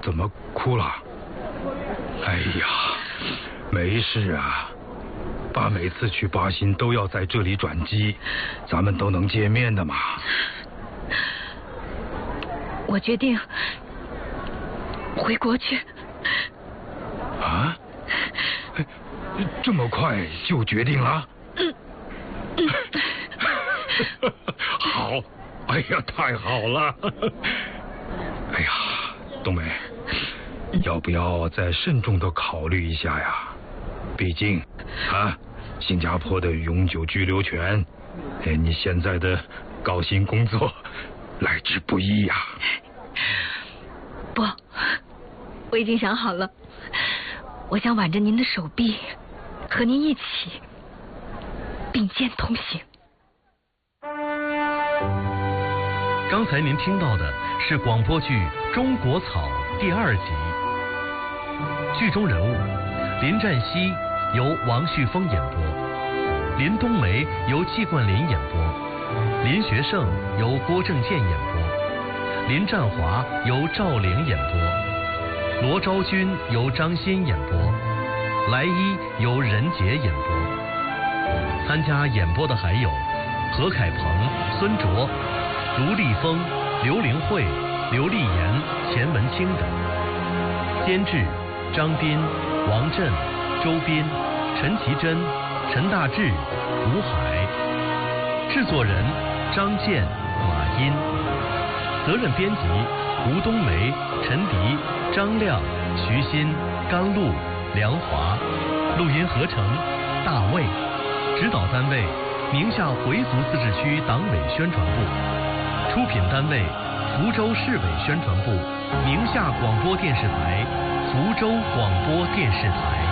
怎么哭了？哎呀，没事啊。爸每次去巴新都要在这里转机，咱们都能见面的嘛。 我决定回国去。 啊？这么快就决定了？好，哎呀，太好了！哎呀，冬梅，要不要再慎重的考虑一下呀？毕竟啊，新加坡的永久居留权，你现在的高薪工作来之不易呀。 不，我已经想好了，我想挽着您的手臂，和您一起并肩同行。 刚才您听到的是广播剧《中国草》第2集，剧中人物林占西由王旭峰演播，林冬梅由季冠霖演播，林学胜由郭正健演播，林占华由赵玲演播，罗昭君由张欣演播，来一由任杰演播。参加演播的还有何凯鹏、孙卓、卢丽峰、刘玲慧、刘丽妍、钱文清等。监制张斌、王震、周斌、陈其贞、陈大志、吴海。制作人张健、马殷。责任编辑吴冬梅、陈迪、张亮、徐新、甘露、梁华。录音合成大卫。指导单位宁夏回族自治区党委宣传部。出品单位福州市委宣传部、宁夏广播电视台、福州广播电视台。